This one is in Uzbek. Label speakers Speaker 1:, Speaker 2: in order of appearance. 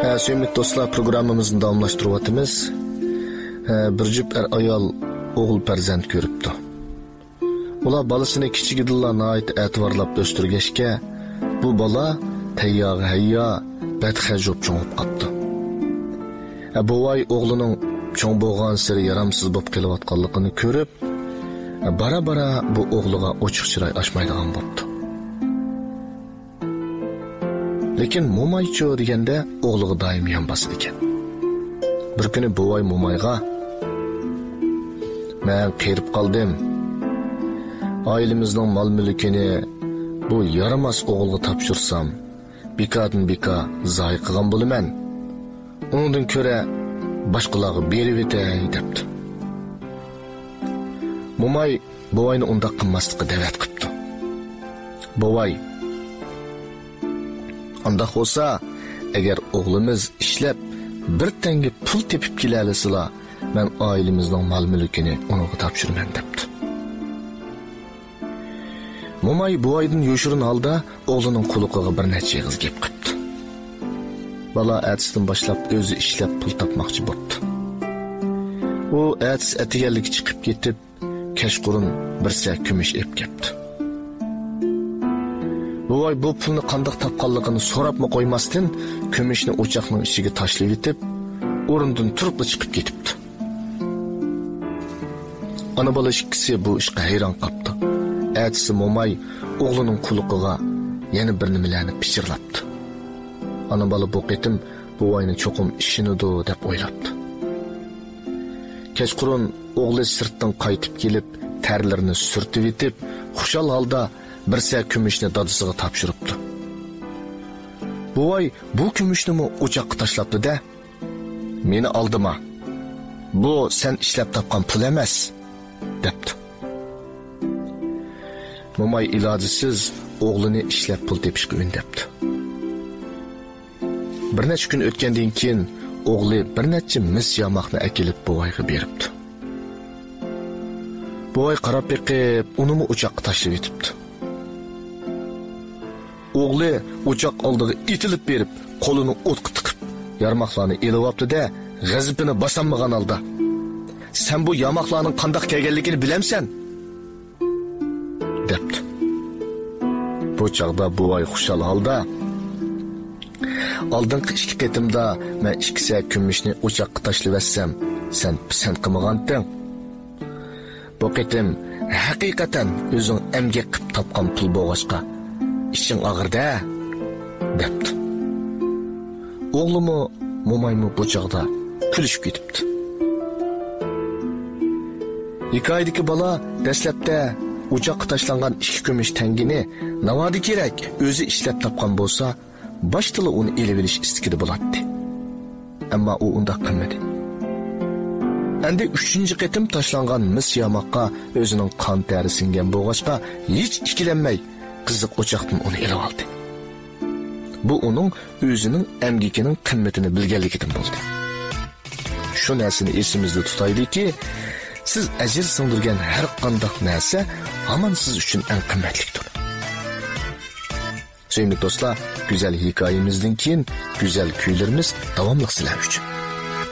Speaker 1: Sevimli dostlar, programımızın davamlaştırıvatımız. Bir cüp ayol oğul perzent görüptü. Ular balasını kichik idillarına ait etibarlap östürgeşke, bu bala teyyağı hayya betxejop çoğup qattı. Bu vay oğlunun çoğun boğan seri yaramsız bop kelivatqanlıqını görüp, bara bu oğluğa oçuq çıray açmaydıgan boptu. Lekin Momaycho degende oğluğa daim yan basıdı eken. Bir günü bu vay Momayga, "Men qerip qaldim. Ailemizning mal mülkini bu yaramas oğulga tapşırsam, bikadan bika zayi qilgan bo'laman. Undan ko'ra boshqalarga berib etay" debdi. Momay bovayni unda qilmaslikka da'vat qilibdi. Bovay, unda bo'lsa, agar o'g'limiz ishlab bir tanga pul tepib kelalisa, men ailemizning mal mülkini unaga topshiraman debdi. Momay buvaydan yo'shirin holda o'g'lining quliqiga bir necha yig'iz gap qilibdi. Bala atisdan boshlab o'zi ishlab pul topmoqchi bo'ldi. U atis atiganlik chiqib ketib, kashqurun bir sak kumush ep kelibdi. Buvay bu pulni qandoq topganligini so'rabmi qo'ymasdan, kumushni o'choqning ichiga tashlab etib, o'rindan turib chiqib ketibdi. Ana bola ikkisi bu ishga hayron qoldi. Atisi Momay o'g'lining quliqiga yana bir nimalarni pichirlabdi. Ana bola bu qitim buvayni cho'qim ishinidu deb o'ylabdi. Kechqurun o'g'li sirtdan qaytib kelib, tarlarini surtib etib, xushal holda bir sak kumushni dadasiga topshiribdi. Buvay bu kumushni o'choqqa tashlabdi-da, "Meni oldima. Bu sen ishlab topgan pul emas" debdi. Momay ilojisiz o'g'lini ishlab pul tepishga undabdi. Bir necha kun o'tgandan keyin o'g'li bir necha mis yamoqni akilib buvayga beribdi. Buvay qarab beqib, uni o'choqqa tashlab etibdi. O'g'li o'choq oldiga itilib berib, qo'lini o'tqa tiqib, yarmoqlarni elibapti-da, g'azibini bosanmagan holda, "Sen bu yamoqlarning qandoq kelganligini bilamsan?" debdi. Bu chaqda buvay xushal holda, "Oldingi ikki qatimda men 2 sak kumushni o'choqqa tashlab etsam, sen pisand qilmaganding. Bu qatim haqiqatan o'zing emgak qilib topgan pul bo'g'ashqa ishing og'irda" debdi. O'g'limi Momaymi bu chaqda kulishib ketibdi. Hikoyadagi bola dastlabda o'choqqa tashlangan 2 kumush tangini navodi kerak o'zi ishlab topgan bo'lsa, boshda uni elib olish istikida bo'ladi. Ammo u unda qilmadi. Endi 3-chi qatim tashlangan mis yamoqqa o'zining qon teri singan bo'g'ashqa hech ikkilanmay qiziq o'choqdan uni elib oldi. Bu uning o'zining emgikining qimmatini bilganligidan bo'ldi. Shu narsani esimizda tutaylikki, siz ajr singdirgan har qanday narsa hamon siz uchun eng qimmatlidir. Sevimli do'stlar, güzel hikayemizden keyin güzel kuylarimiz davamlı sizlar uchun.